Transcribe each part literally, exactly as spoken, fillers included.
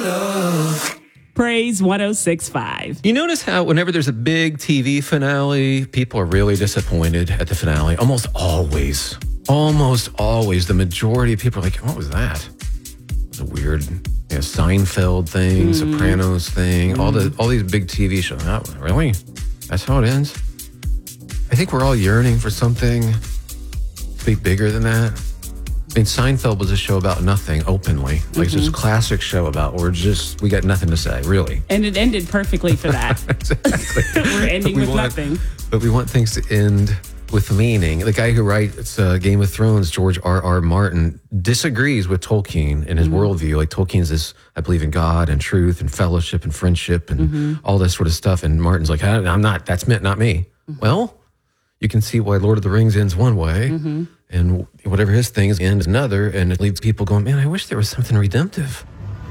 love. Praise one oh six point five. You notice how whenever there's a big T V finale, people are really disappointed at the finale. Almost always. Almost always. The majority of people are like, what was that? It was a weird you know, Seinfeld thing, mm. Sopranos thing, mm. all the all these big T V shows. Oh, really? That's how it ends? I think we're all yearning for something to be bigger than that. I mean, Seinfeld was a show about nothing openly. Like, mm-hmm. it's just a classic show about we're just, we got nothing to say, really. And it ended perfectly for that. Exactly. We're ending we with want, nothing. But we want things to end with meaning. The guy who writes uh, Game of Thrones, George R R. Martin, disagrees with Tolkien in his mm-hmm. worldview. Like, Tolkien's this, I believe in God and truth and fellowship and friendship and mm-hmm. all this sort of stuff. And Martin's like, I'm not, that's meant, not me. Mm-hmm. Well, you can see why Lord of the Rings ends one way. Mm-hmm. And whatever his thing is ends another, and it leaves people going, man, I wish there was something redemptive.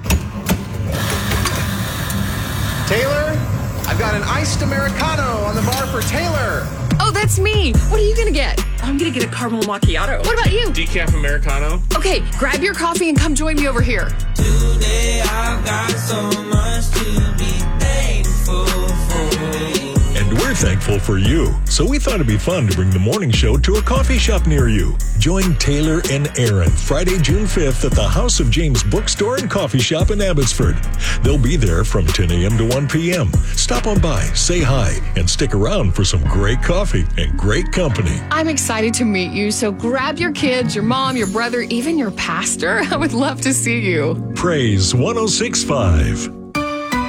Taylor, I've got an iced Americano on the bar for Taylor. Oh, that's me. What are you going to get? I'm going to get a caramel macchiato. What about you? Decaf Americano. Okay, grab your coffee and come join me over here. Today I've got so much to be thankful for. And we're thankful for you. So we thought it'd be fun to bring the morning show to a coffee shop near you. Join Taylor and Aaron Friday, June fifth at the House of James Bookstore and Coffee Shop in Abbotsford. They'll be there from ten a.m. to one p.m. Stop on by, say hi, and stick around for some great coffee and great company. I'm excited to meet you, so grab your kids, your mom, your brother, even your pastor. I would love to see you. Praise one oh six point five.